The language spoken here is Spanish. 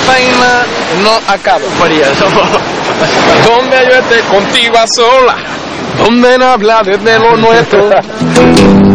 faena no acaba. María, somos... Donde yo esté contigo a sola, donde no habla desde lo nuestro.